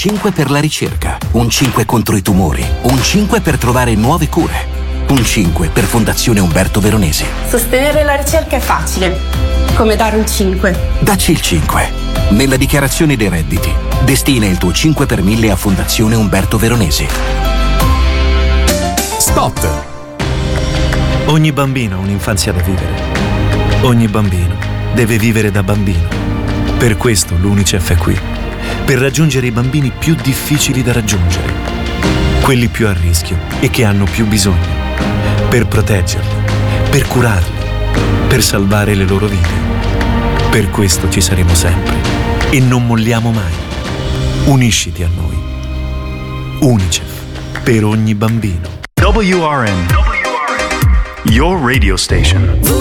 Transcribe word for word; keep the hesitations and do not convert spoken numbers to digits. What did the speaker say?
cinque per la ricerca, un cinque contro i tumori, un cinque per trovare nuove cure, un cinque per Fondazione Umberto Veronesi. Sostenere la ricerca è facile, come dare un cinque. Dacci il cinque. Nella dichiarazione dei redditi, destina il tuo cinque per mille a Fondazione Umberto Veronesi. Spot. Ogni bambino ha un'infanzia da vivere. Ogni bambino deve vivere da bambino. Per questo l'Unicef è qui, per raggiungere i bambini più difficili da raggiungere, quelli più a rischio e che hanno più bisogno, per proteggerli, per curarli, per salvare le loro vite. Per questo ci saremo sempre e non molliamo mai. Unisciti a noi. Unicef, per ogni bambino. W R N, your radio station.